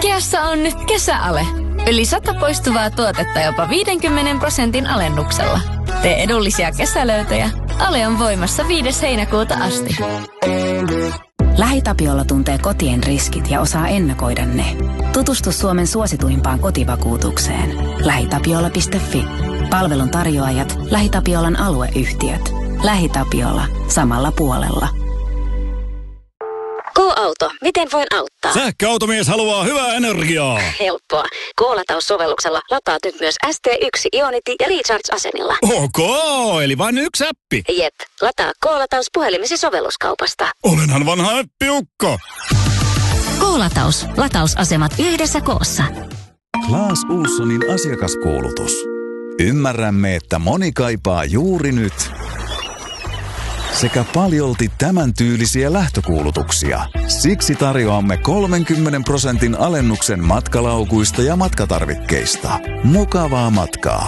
Ikeassa on nyt kesäale. Yli 100 poistuvaa tuotetta jopa 50% alennuksella. Tee edullisia kesälöytöjä. Ale on voimassa 5. heinäkuuta asti. LähiTapiola tuntee kotien riskit ja osaa ennakoida ne. Tutustu Suomen suosituimpaan kotivakuutukseen. LähiTapiola.fi. Palvelun tarjoajat, LähiTapiolan alueyhtiöt. LähiTapiola. Samalla puolella. K-auto. Miten voin auttaa? Sähköautomies haluaa hyvää energiaa. Helppoa. K-lataussovelluksella lataat nyt myös ST1 Ionity ja Recharge-asemilla. Ok, eli vain yksi appi. Jep. Lataa K-lataus puhelimesi sovelluskaupasta. Olenhan vanha appiukko. K-lataus. Latausasemat yhdessä koossa. Claes Ohlsonin asiakaskuulutus. Ymmärrämme, että moni kaipaa juuri nyt sekä paljolti tämän tyylisiä lähtökuulutuksia. Siksi tarjoamme 30% alennuksen matkalaukuista ja matkatarvikkeista. Mukavaa matkaa!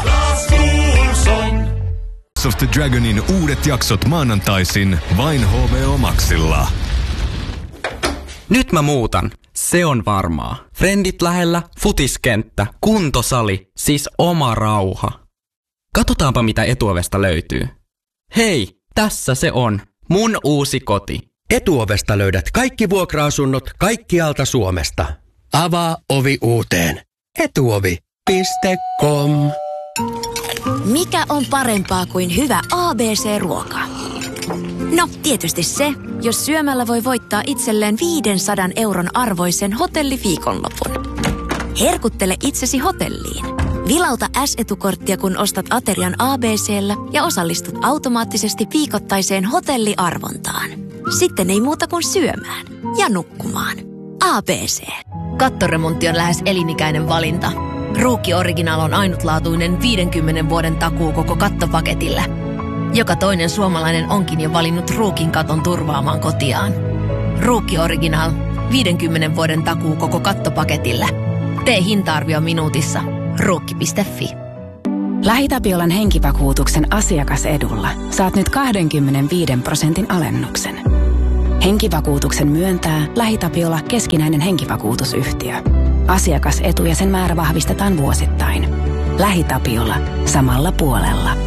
House of the Dragonin uudet jaksot maanantaisin vain HBO Maxilla. Nyt mä muutan. Se on varmaa. Frendit lähellä, futiskenttä, kuntosali, siis oma rauha. Katsotaanpa mitä Etuovesta löytyy. Hei, tässä se on. Mun uusi koti. Etuovesta löydät kaikki vuokra-asunnot kaikkialta Suomesta. Avaa ovi uuteen. Etuovi.com. Mikä on parempaa kuin hyvä ABC-ruoka? No, tietysti se, jos syömällä voi voittaa itselleen 500 € arvoisen hotelliviikonlopun. Herkuttele itsesi hotelliin. Vilauta S-etukorttia, kun ostat aterian ABC:llä ja osallistut automaattisesti viikoittaiseen hotelliarvontaan. Sitten ei muuta kuin syömään ja nukkumaan. ABC. Kattoremontti on lähes elinikäinen valinta. Ruukki Original on ainutlaatuinen 50 vuoden takuu koko kattopaketille. Joka toinen suomalainen onkin jo valinnut Ruukin katon turvaamaan kotiaan. Ruukki Original. 50 vuoden takuu koko kattopaketille. Tee hinta-arvio minuutissa. Ruukki.fi. LähiTapiolan henkivakuutuksen asiakasedulla saat nyt 25% alennuksen. Henkivakuutuksen myöntää LähiTapiola keskinäinen henkivakuutusyhtiö. Asiakasetu ja sen määrä vahvistetaan vuosittain. LähiTapiola. Samalla puolella.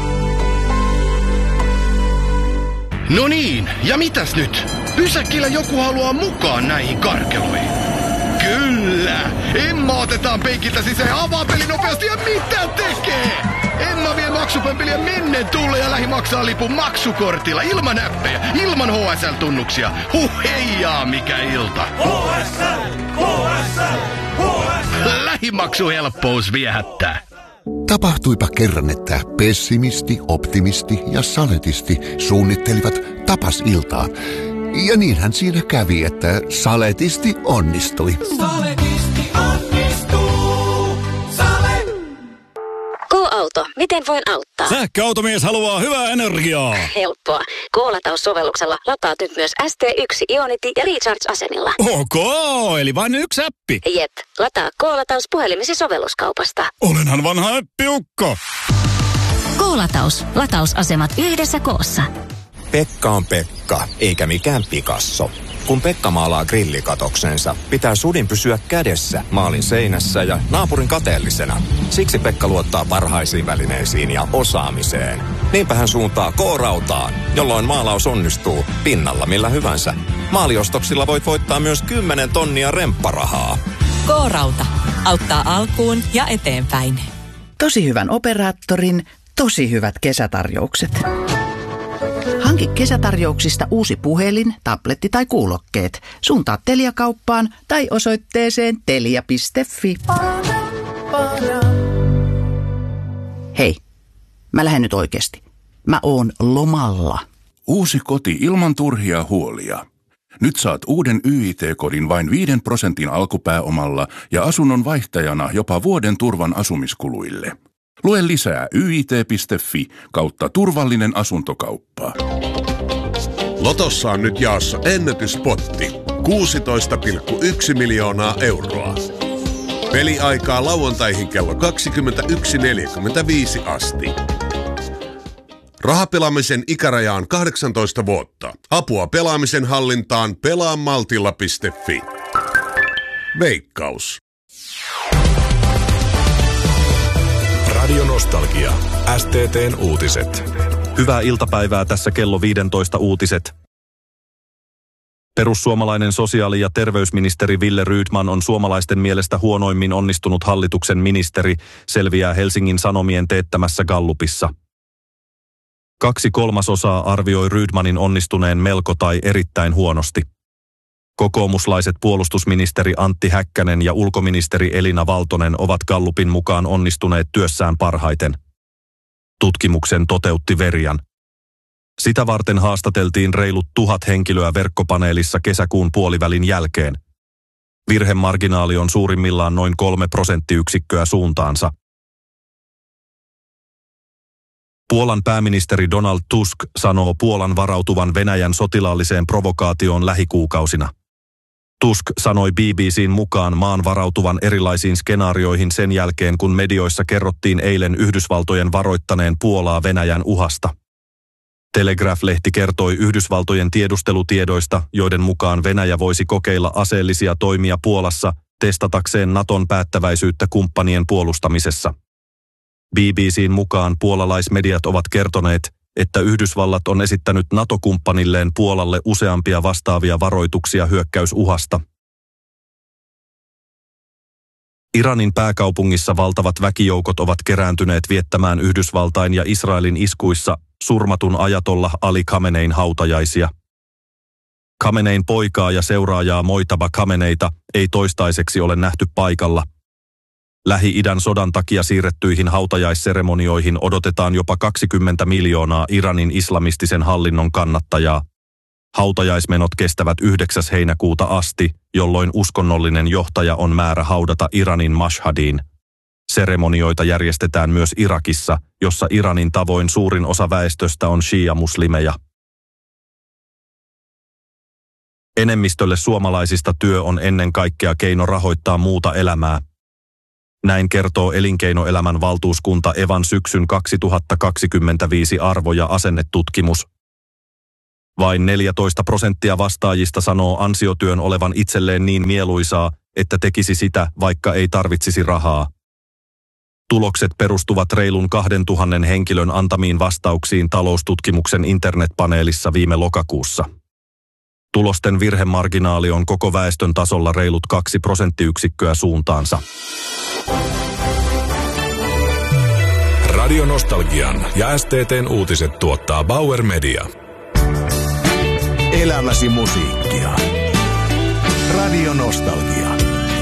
No niin, ja mitäs nyt? Ysäkillä joku haluaa mukaan näihin karkeloihin. Kyllä! Emma otetaan penkiltä sisään, avaa peli nopeasti ja mitä tekee? Emma vie maksupömpeliä mennen tulle ja lähi maksaa lipun maksukortilla, ilman näppejä, ilman HSL-tunnuksia. Heijaa, mikä ilta! HSL! HSL! HSL! Lähimaksuhelppous viehättää. Tapahtuipa kerran, että pessimisti, optimisti ja saletisti suunnittelivat tapasiltaa. Ja niinhän siinä kävi, että saletisti onnistui. Saletisti onnistuu. Sale! K-auto. Miten voin auttaa? Sähköautomies haluaa hyvää energiaa. Helppoa. K-lataussovelluksella lataat nyt myös ST1 Ionity ja Recharge-asemilla. Ok, eli vain yksi appi. Jep. Lataa K-lataus puhelimesi sovelluskaupasta. Olenhan vanha appiukko. K-lataus. Latausasemat yhdessä koossa. Pekka on Pekka, eikä mikään Picasso. Kun Pekka maalaa grillikatoksensa, pitää sudin pysyä kädessä maalin seinässä ja naapurin kateellisena. Siksi Pekka luottaa parhaisiin välineisiin ja osaamiseen. Niinpä hän suuntaa K-rautaan, jolloin maalaus onnistuu pinnalla millä hyvänsä. Maaliostoksilla voit voittaa myös 10 tonnia rempparahaa. K-rauta. Auttaa alkuun ja eteenpäin. Tosi hyvän operaattorin, tosi hyvät kesätarjoukset. Hanki kesätarjouksista uusi puhelin, tabletti tai kuulokkeet. Suuntaa Telia-kauppaan tai osoitteeseen telia.fi. Hei, mä lähden nyt oikeasti. Mä oon lomalla. Uusi koti ilman turhia huolia. Nyt saat uuden YIT-kodin vain 5% alkupääomalla ja asunnon vaihtajana jopa vuoden turvan asumiskuluille. Lue lisää yit.fi/turvallinen asuntokauppa. Lotossa on nyt jaossa ennätyspotti. 16,1 miljoonaa euroa. Peliaikaa lauantaihin kello 21.45 asti. Rahapelaamisen ikäraja on 18 vuotta. Apua pelaamisen hallintaan pelaamaltilla.fi. Veikkaus. Radio Nostalgia. STT:n uutiset. Hyvää iltapäivää, tässä kello 15 uutiset. Perussuomalainen sosiaali- ja terveysministeri Wille Rydman on suomalaisten mielestä huonoimmin onnistunut hallituksen ministeri, selviää Helsingin Sanomien teettämässä gallupissa. 2/3 arvioi Rydmanin onnistuneen melko tai erittäin huonosti. Kokoomuslaiset puolustusministeri Antti Häkkänen ja ulkoministeri Elina Valtonen ovat gallupin mukaan onnistuneet työssään parhaiten. Tutkimuksen toteutti Verian. Sitä varten haastateltiin reilut 1000 henkilöä verkkopaneelissa kesäkuun puolivälin jälkeen. Virhemarginaali on suurimmillaan noin 3 prosenttiyksikköä suuntaansa. Puolan pääministeri Donald Tusk sanoo Puolan varautuvan Venäjän sotilaalliseen provokaatioon lähikuukausina. Tusk sanoi BBC:n mukaan maan varautuvan erilaisiin skenaarioihin sen jälkeen, kun medioissa kerrottiin eilen Yhdysvaltojen varoittaneen Puolaa Venäjän uhasta. Telegraph-lehti kertoi Yhdysvaltojen tiedustelutiedoista, joiden mukaan Venäjä voisi kokeilla aseellisia toimia Puolassa testatakseen Naton päättäväisyyttä kumppanien puolustamisessa. BBC:n mukaan puolalaismediat ovat kertoneet, että Yhdysvallat on esittänyt NATO-kumppanilleen Puolalle useampia vastaavia varoituksia hyökkäysuhasta. Iranin pääkaupungissa valtavat väkijoukot ovat kerääntyneet viettämään Yhdysvaltain ja Israelin iskuissa surmatun ajatollah Ali Khamenein hautajaisia. Khamenein poikaa ja seuraajaa Mojtaba Khameneita ei toistaiseksi ole nähty paikalla. Lähi-idän sodan takia siirrettyihin hautajaisseremonioihin odotetaan jopa 20 miljoonaa Iranin islamistisen hallinnon kannattajaa. Hautajaismenot kestävät 9. heinäkuuta asti, jolloin uskonnollinen johtaja on määrä haudata Iranin Mashhadiin. Seremonioita järjestetään myös Irakissa, jossa Iranin tavoin suurin osa väestöstä on shia-muslimeja. Enemmistölle suomalaisista työ on ennen kaikkea keino rahoittaa muuta elämää. Näin kertoo Elinkeinoelämän valtuuskunta Evan syksyn 2025 arvo- ja asennetutkimus. Vain 14% vastaajista sanoo ansiotyön olevan itselleen niin mieluisaa, että tekisi sitä, vaikka ei tarvitsisi rahaa. Tulokset perustuvat reilun 2000 henkilön antamiin vastauksiin taloustutkimuksen internetpaneelissa viime lokakuussa. Tulosten virhemarginaali on koko väestön tasolla reilut 2 prosenttiyksikköä suuntaansa. Radio Nostalgian ja STT:n uutiset tuottaa Bauer Media. Elämäsi musiikkia. Radio Nostalgia.